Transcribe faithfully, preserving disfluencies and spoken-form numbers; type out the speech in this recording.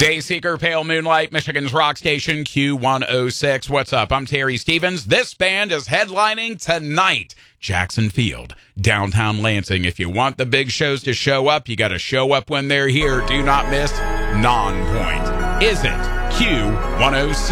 Dayseeker, Pale Moonlight, Michigan's rock station, Q one oh six. What's up? I'm Terry Stevens. This band is headlining tonight. Jackson Field, downtown Lansing. If you want the big shows to show up, you got to show up when they're here. Do not miss Non-Point. Is it Q one oh six?